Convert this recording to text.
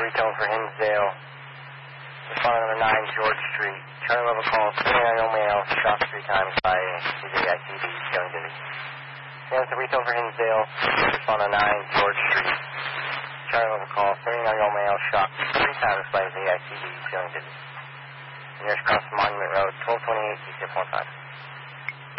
retone for Hinsdale. Responding number 9, George Street. Charlie level call, 39-year-old male, shot 3 times by CJITV, feeling dizzy. That's a retone for Hinsdale. Responding 9, George Street. Charlie level call, 39-year-old male, shot 3 times by CJITV, feeling dizzy. Nearest cross Monument Road, 1228, T-Tip 15.